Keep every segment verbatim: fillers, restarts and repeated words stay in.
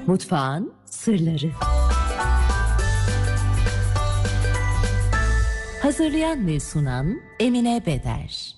Mutfağın sırları. Hazırlayan ve sunan Emine Beder.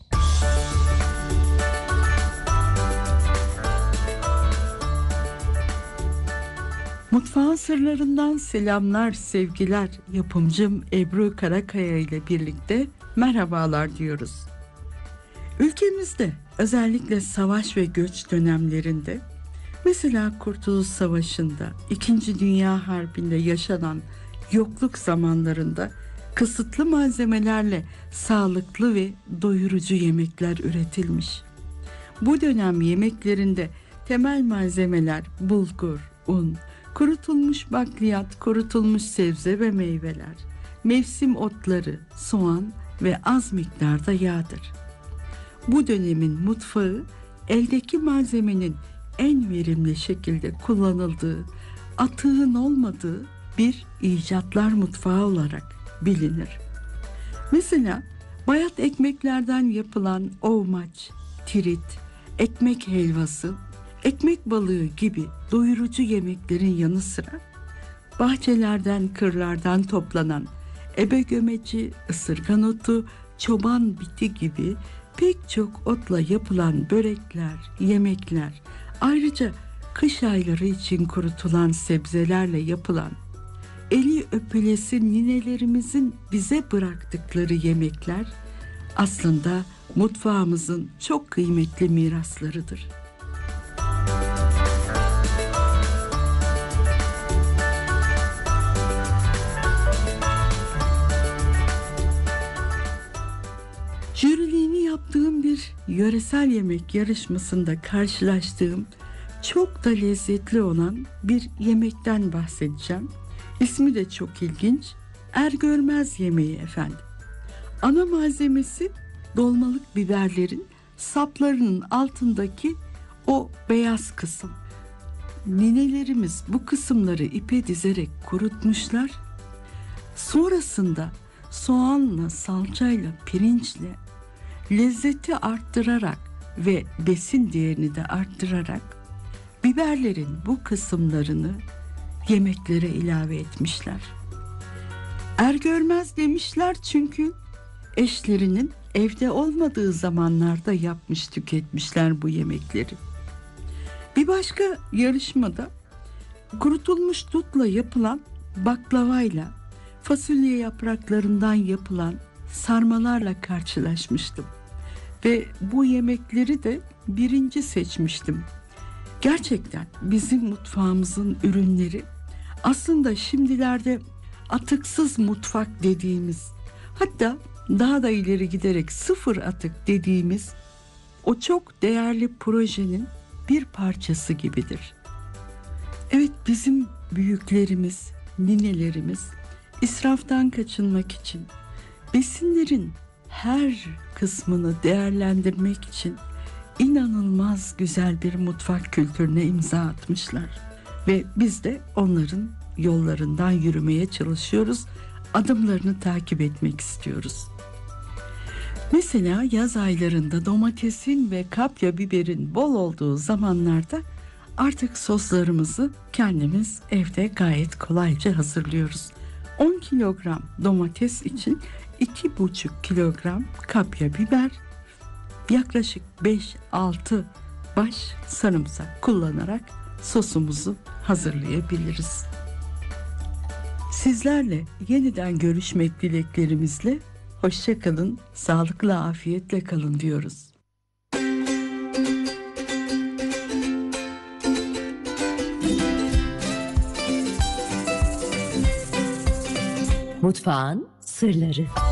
Mutfağın sırlarından selamlar, sevgiler. Yapımcım Ebru Karakaya ile birlikte merhabalar diyoruz. Ülkemizde özellikle savaş ve göç dönemlerinde, mesela Kurtuluş Savaşı'nda, İkinci Dünya Harbi'nde yaşanan yokluk zamanlarında kısıtlı malzemelerle sağlıklı ve doyurucu yemekler üretilmiş. Bu dönem yemeklerinde temel malzemeler bulgur, un, kurutulmuş bakliyat, kurutulmuş sebze ve meyveler, mevsim otları, soğan ve az miktarda yağdır. Bu dönemin mutfağı eldeki malzemenin en verimli şekilde kullanıldığı, atığın olmadığı bir icatlar mutfağı olarak bilinir. Mesela bayat ekmeklerden yapılan ovmaç, tirit, ekmek helvası, ekmek balığı gibi doyurucu yemeklerin yanı sıra bahçelerden, kırlardan toplanan ebe gömeci, ısırgan otu, çoban biti gibi pek çok otla yapılan börekler, yemekler, ayrıca kış ayları için kurutulan sebzelerle yapılan, eli öpülesi ninelerimizin bize bıraktıkları yemekler aslında mutfağımızın çok kıymetli miraslarıdır. Jüriliğini yaptığım bir yöresel yemek yarışmasında karşılaştığım çok da lezzetli olan bir yemekten bahsedeceğim. İsmi de çok ilginç. Ergörmez yemeği efendim. Ana malzemesi dolmalık biberlerin saplarının altındaki o beyaz kısım. Ninelerimiz bu kısımları ipe dizerek kurutmuşlar. Sonrasında soğanla, salçayla, pirinçle lezzeti arttırarak ve besin değerini de arttırarak biberlerin bu kısımlarını yemeklere ilave etmişler. Ergörmez demişler çünkü eşlerinin evde olmadığı zamanlarda yapmış tüketmişler bu yemekleri. Bir başka yarışmada kurutulmuş dutla yapılan baklavayla, fasulye yapraklarından yapılan sarmalarla karşılaşmıştım. Ve bu yemekleri de birinci seçmiştim. Gerçekten bizim mutfağımızın ürünleri aslında şimdilerde atıksız mutfak dediğimiz, hatta daha da ileri giderek sıfır atık dediğimiz o çok değerli projenin bir parçası gibidir. Evet, bizim büyüklerimiz, ninelerimiz israftan kaçınmak için, besinlerin her kısmını değerlendirmek için inanılmaz güzel bir mutfak kültürüne imza atmışlar. Ve biz de onların yollarından yürümeye çalışıyoruz, adımlarını takip etmek istiyoruz. Mesela yaz aylarında domatesin ve kapya biberin bol olduğu zamanlarda artık soslarımızı kendimiz evde gayet kolayca hazırlıyoruz. on kilogram domates için iki buçuk kilogram kapya biber, yaklaşık beş altı baş sarımsak kullanarak sosumuzu hazırlayabiliriz. Sizlerle yeniden görüşmek dileklerimizle hoşça kalın, sağlıkla, afiyetle kalın diyoruz. Mutfağın sırları.